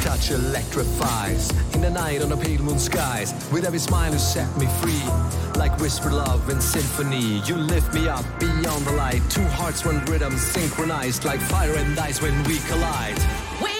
touch electrifies. In the night on the pale moon skies, with every smile you set me free. Like whispered love in symphony, you lift me up beyond the light. Two hearts, one rhythm synchronized, like fire and ice when we collide.